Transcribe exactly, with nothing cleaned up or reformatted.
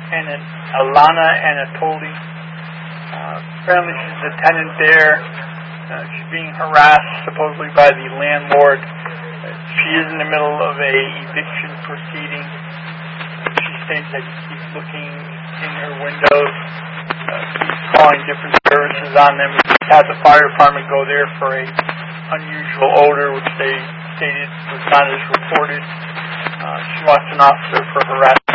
and Alana Anatoli. Uh, apparently she's a tenant there. Uh, she's being harassed supposedly by the landlord. Uh, she is in the middle of a eviction proceeding. She states that he keeps looking in her windows, uh, keeps calling different services on them. She had the fire department go there for a unusual odor, which they stated was not as reported. Uh, she wants an officer for harassment.